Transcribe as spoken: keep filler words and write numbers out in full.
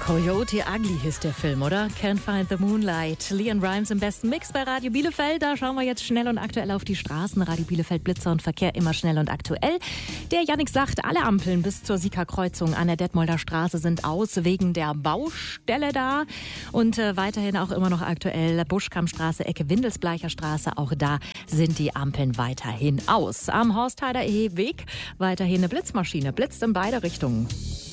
Coyote Ugly hieß der Film, oder? Can't Find the Moonlight. Leon Rimes im besten Mix bei Radio Bielefeld. Da schauen wir jetzt schnell und aktuell auf die Straßen. Radio Bielefeld, Blitzer und Verkehr immer schnell und aktuell. Der Jannik sagt, alle Ampeln bis zur Sieker-Kreuzung an der Detmolder Straße sind aus wegen der Baustelle da. Und äh, weiterhin auch immer noch aktuell Buschkammstraße, Ecke Windelsbleicher Straße. Auch da sind die Ampeln weiterhin aus. Am Horstheider Weg weiterhin eine Blitzmaschine. Blitzt in beide Richtungen.